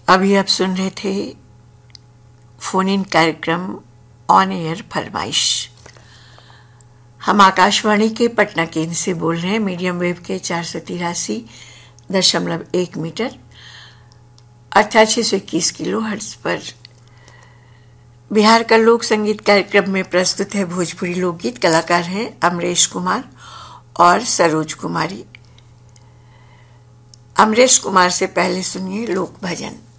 अभी आप सुन रहे थे फोन इन कार्यक्रम ऑन एयर फरमाइश। हम आकाशवाणी के पटना केंद्र से बोल रहे हैं, मीडियम वेव के 483.1 मीटर अर्थात 621 किलो हर्ट्ज पर। बिहार का लोक संगीत कार्यक्रम में प्रस्तुत है भोजपुरी लोकगीत। कलाकार हैं अमरेश कुमार और सरोज कुमारी। अमरेश कुमार से पहले सुनिए लोक भजन।